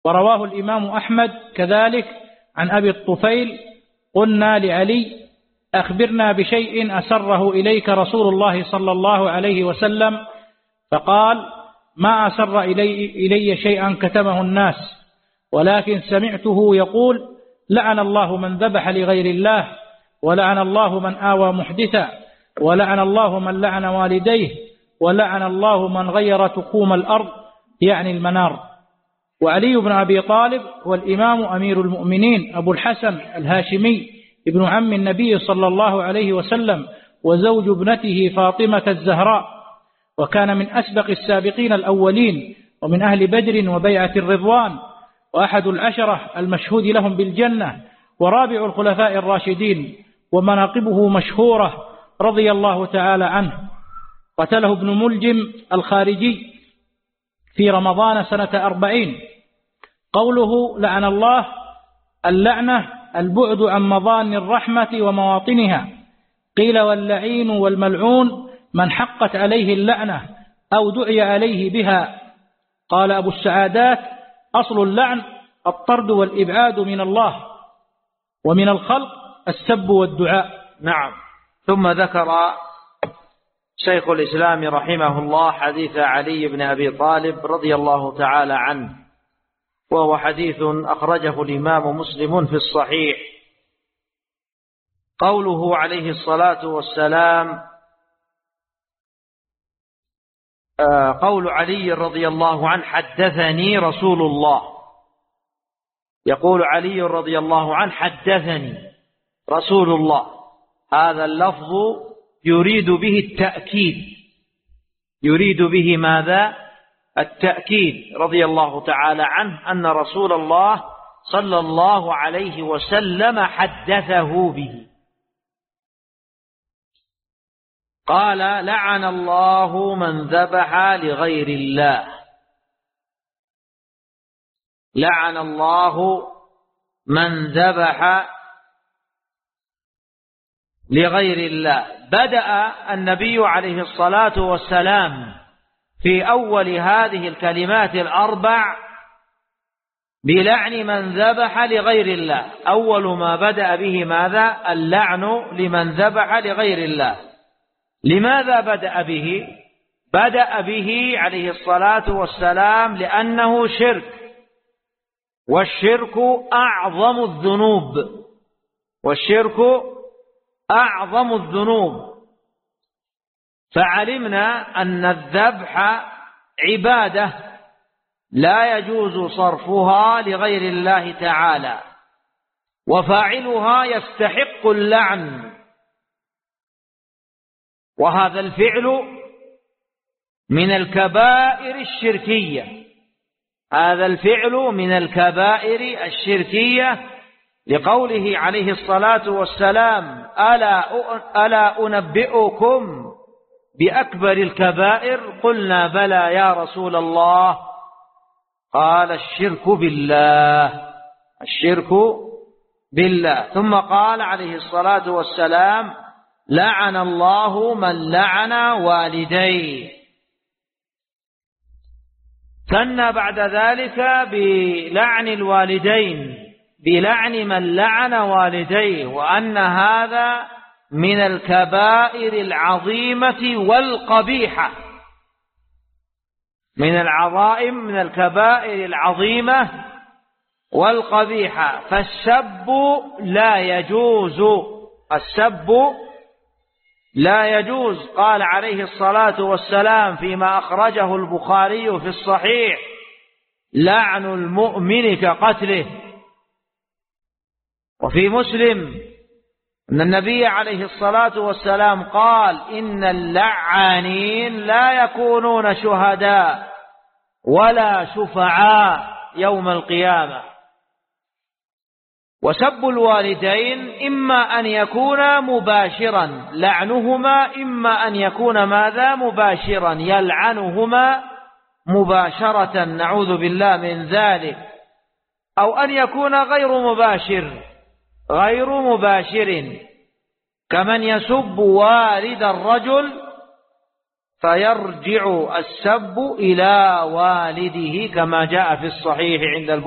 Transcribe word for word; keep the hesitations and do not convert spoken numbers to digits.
ورواه الإمام أحمد كذلك عن أبي الطفيل قلنا لعلي أخبرنا بشيء أسره إليك رسول الله صلى الله عليه وسلم، فقال ما أسر إلي, إلي شيئا كتمه الناس، ولكن سمعته يقول لعن الله من ذبح لغير الله، ولعن الله من آوى محدثا، ولعن الله من لعن والديه، ولعن الله من غير تقوم الأرض يعني المنار. وعلي بن أبي طالب هو الإمام أمير المؤمنين أبو الحسن الهاشمي ابن عم النبي صلى الله عليه وسلم وزوج ابنته فاطمة الزهراء، وكان من أسبق السابقين الأولين ومن أهل بدر وبيعة الرضوان، وأحد العشرة المشهود لهم بالجنة، ورابع الخلفاء الراشدين، ومناقبه مشهورة رضي الله تعالى عنه. قتله ابن ملجم الخارجي في رمضان سنة أربعين. قوله لعن الله، اللعنة البعد عن مظان الرحمة ومواطنها. قيل واللعين والملعون من حقت عليه اللعنة أو دعي عليه بها. قال أبو السعادات أصل اللعن الطرد والإبعاد من الله، ومن الخلق السب والدعاء. نعم. ثم ذكر شيخ الإسلام رحمه الله حديث علي بن أبي طالب رضي الله تعالى عنه، وهو حديث أخرجه الإمام مسلم في الصحيح. قوله عليه الصلاة والسلام، قول علي رضي الله عنه حدثني رسول الله، يقول علي رضي الله عنه حدثني رسول الله، هذا اللفظ يريد به التأكيد، يريد به ماذا؟ التأكيد رضي الله تعالى عنه أن رسول الله صلى الله عليه وسلم حدثه به. قال لعن الله من ذبح لغير الله، لعن الله من ذبح لغير الله. بدأ النبي عليه الصلاة والسلام في أول هذه الكلمات الأربع بلعن من ذبح لغير الله. أول ما بدأ به ماذا؟ اللعن لمن ذبح لغير الله. لماذا بدأ به؟ بدأ به عليه الصلاة والسلام لأنه شرك، والشرك أعظم الذنوب، والشرك أعظم الذنوب. فعلمنا أن الذبح عبادة لا يجوز صرفها لغير الله تعالى، وفاعلها يستحق اللعن، وهذا الفعل من الكبائر الشركية، هذا الفعل من الكبائر الشركية، لقوله عليه الصلاة والسلام ألا, ألا أنبئكم بأكبر الكبائر؟ قلنا بلى يا رسول الله. قال الشرك بالله، الشرك بالله. ثم قال عليه الصلاة والسلام لعن الله من لعن والديه. ثنى بعد ذلك بلعن الوالدين، بلعن من لعن والديه، وأن هذا من الكبائر العظيمة والقبيحة، من العظائم، من الكبائر العظيمة والقبيحة. فالسب لا يجوز، السب لا يجوز. قال عليه الصلاة والسلام فيما أخرجه البخاري في الصحيح لعن المؤمن كقتله. وفي مسلم أن النبي عليه الصلاة والسلام قال إن اللعانين لا يكونون شهداء ولا شفعاء يوم القيامة. وسب الوالدين إما أن يكون مباشرا، لعنهما إما أن يكون ماذا؟ مباشرا، يلعنهما مباشرة، نعوذ بالله من ذلك، أو أن يكون غير مباشر، غير مباشر، كمن يسب والد الرجل فيرجع السب إلى والده كما جاء في الصحيح عند البخاري.